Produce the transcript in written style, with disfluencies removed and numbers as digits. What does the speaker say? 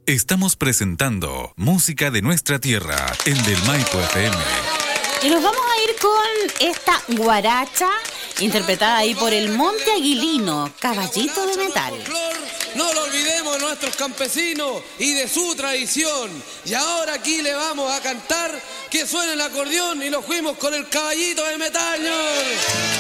Estamos presentando música de nuestra tierra en Del Maipo FM. Y nos vamos a ir con esta guaracha interpretada ahí por el Monte Aguilino, Caballito de Metal. No lo olvidemos de nuestros campesinos y de su tradición. Y ahora aquí le vamos a cantar que suene el acordeón y nos fuimos con el Caballito de Metal.